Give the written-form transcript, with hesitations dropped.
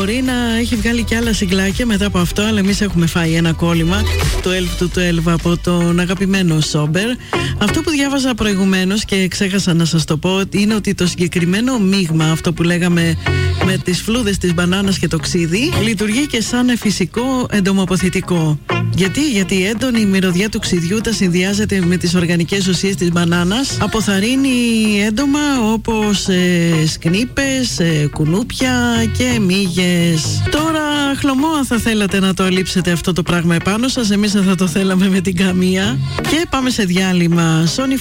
Μπορεί να έχει βγάλει και άλλα συγκλάκια μετά από αυτό, αλλά εμείς έχουμε φάει ένα κόλλημα, το 12 to 12 από τον αγαπημένο Σόμπερ. Αυτό που διάβαζα προηγουμένως και ξέχασα να σας το πω είναι ότι το συγκεκριμένο μείγμα, αυτό που λέγαμε με τις φλούδες της μπανάνας και το ξύδι, λειτουργεί και σαν φυσικό εντομοποθητικό. Γιατί η έντονη μυρωδιά του ξυδιού τα συνδυάζεται με τις οργανικές ουσίες της μπανάνας, αποθαρρύνει έντομα όπως σκνίπες, κουνούπια και μύγες. Τώρα χλωμό αν θα θέλατε να το αλείψετε αυτό το πράγμα επάνω σας, εμείς δεν θα το θέλαμε με την καμία. Και πάμε σε διάλειμμα. Sony